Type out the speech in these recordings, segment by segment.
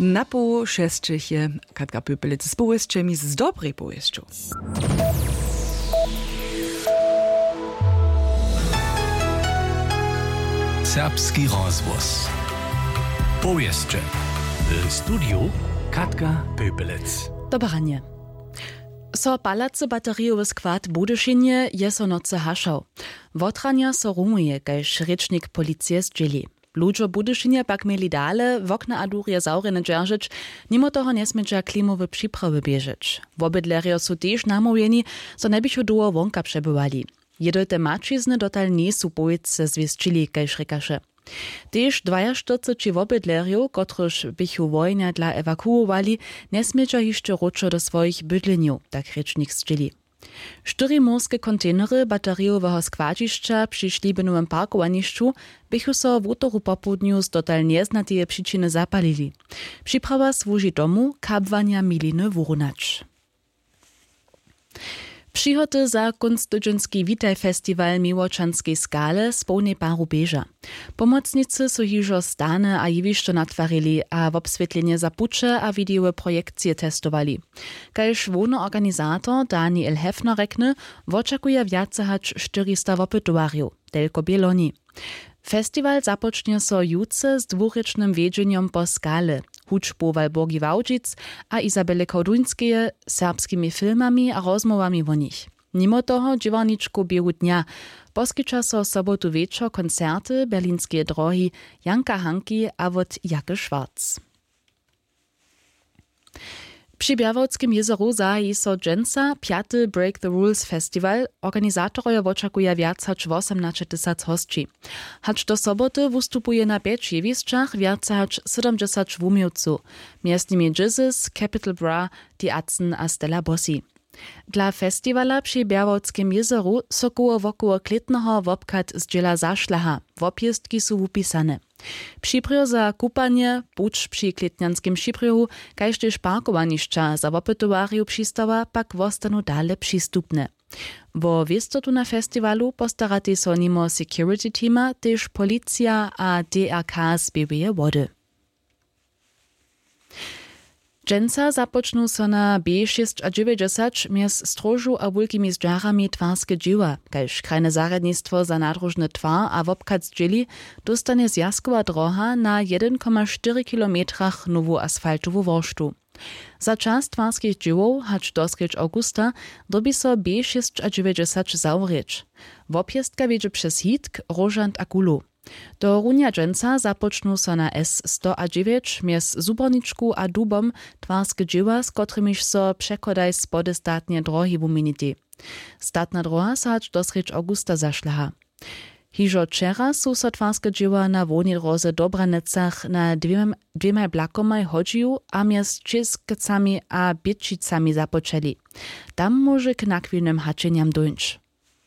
Na pół šestčich Katka Pöpelec z powieściami z dobrej powieścią. Serbski rozvoz. Powieście. W studiu Katka Pöpelec. Dobranie. So palace bateriowy skład Budyšinie je so noce hašał. Wotrania so rumuje, kajż rečnik policije zdźeli. Ludzie Budyšinie pak mieli dale w okna a durje zaurene dzierżyć, mimo toho nesmiedźa klimowe przyprawy bieżeć. Wobydlerio su też namówieni, so nebychu duo wonka przebywali. Jedojte mačizny dotal nie su powiedzce zwiesčili, kajž rekaše. Tež 42 wobydlerjów, kotryż bychu wojna dla ewakuowali, nesmiedźa jeszcze ročo do swoich bydleniów, tak rečnik zdźeli. 4 morskie kontenery bateriowego składziszcza przy Ślibenowym parkowaniszczu bychu so w utoru popołudniu z dotal nieznatej przyczyny zapalili. Przyprawa służy domu kabwania miliny wurunacz. Przychoty za kunstydźenski Witaj Festiwal Miłoczanskiej Skale z pełnej paru bieża. Pomocnicy su hižo stane a jewiszczo natwarili, a w obswietlenie zapucze a wideowe projekcje testowali. Kajż wójno organizator Daniel Hefner rekne, oczekuje więcej hać 400 wopytowarjów, tylko bieloni. Festiwal zapocznie so juce z dwurycznym wiedzeniem po skale, huczbu Walborgi Wałdzic a Izabele Koduńskie serbskimi filmami a rozmowami o nich. Mimo toho dziewaniczku biehu dnia poskyča so sobotu wieczor koncerty berlinskie drogi Janka Hanki a wot Jake Schwarz. Przy Białowskim jezeru zaji so dżęca 5. Break the Rules Festival organizatoroje oczekuje więcej hać 18 000 hostci. Hać do soboty wystupuje na 5 jewiszczach więcej hać 70 wumiłców, między nimi Jesus, Capital Bra, Die Atzen a Stella Bossi. Dla festiwala przy Białowskim jezeru so koło wokół klitnego wopkat zdziela zaszlaha, wopjestki su wupisane. Przyprio za kupanie, pucz przy klitnianskim przypriohu, kajż też parkowaniszcza za wopytowarju przystawa pak wostanu dale przystupne. Wo wiestotu na festiwalu postarati so nimo security teama, też policja a DRK zbieje wody. Dżęca zapocznu so na B690 mjez strożu a wulkimi zdżarami twarskie dzieła, kajż krajne zaradnictwo za nadróżny twar a wopkat zdźeli dostanie zjazkowa droga na 1,4 km nowu asfaltowu worsztu. Za czas twarskich dziełów, hacz doskryć augusta, dobi so B690 zaurycz. Wopjestka wiedzie przez Hitk, Rożant a Kulu. Do runia dżęca zapocznu so na S109 mjez Zuborniczku a Dubom twarskie dzieła, z kotrymiž so przekodaj spody statnie drogi wuminiti. Statna droga so hacz doskryć augusta zašlaha. Hižo včera su so twarskie dzieła na woni drodze Dobranecach na dwema blakomaj chodziju a mjez Českicami a Bietčicami započeli. Tam może k nakwilnym hačenjam dojść.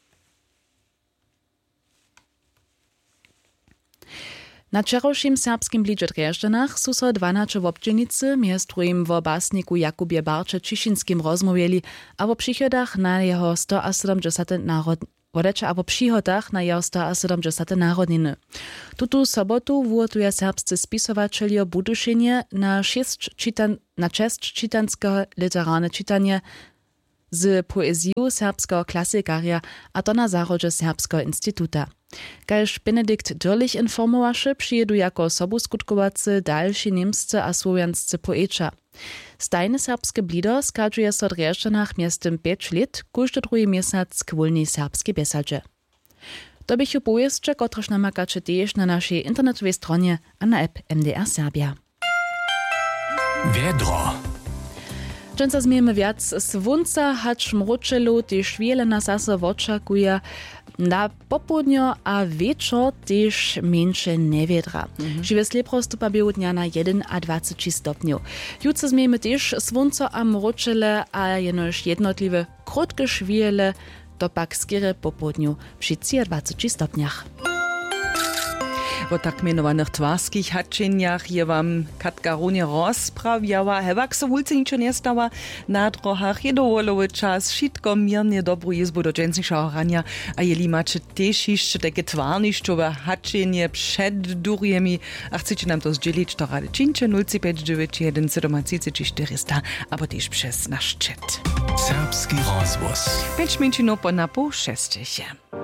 Na wczorajszym serbskim Blidźe Drjeżdżanach su so 12 wobdźenicy, mjez drugim wo basniku Jakubie Barcze Čišinskim rozmawiali, a wo przychodach na jeho 170 narodniny. Tutu sobotu wurtuje serbscy spisowačeljo Budyšinie na čest čitanského literárne čitanie z poeziju serbskiego klasykarja, a to na zarodze Serbskiego Instytuta. Kajż Benedikt Dörlich informowaše, przyjedu jako sobu skutkowacy dalsi niemscy a słowianscy poeća. Stajne serbskie blido skadżuje so Drjeżdżanach miestem 5 lat, każdy drugi miesiąc k wolnej serbskiej besadzie. To bychu powieście, kotreż namakacie też na naszej internetowej stronie a na app MDR Serbia. Wiedro. Dżęca zmiemy wiac słonca, hacz mroczelu, też wiele nas zaso oczekuje na popołudnio a wieczór też mniejsze niewiedra. Żywe sleprostu pa był dnia na 1 a 20 stopniów. Jutro zmiemy też słonca a mroczele, a jenoż jednotliwe krótkie szwiele, to pak skiery popołudniu przy 20 stopniach. O tak mianowanych twarskich haczeniach je wam Katka runie rozprawiała. Hewak so wulce niczego nie stała na drohach. Je dowolowy czas, wszystko miernie dobrą izbu do dżęsniejszego rania. A jeli macie też jeszcze takie twarniszczowe haczenie przed durjemi. A chcecie nam to zdzielić, to rady czyńcie 059 17 400, aber też przez nasz chat. Serbski rozgłos. 5 minut po na pół 6.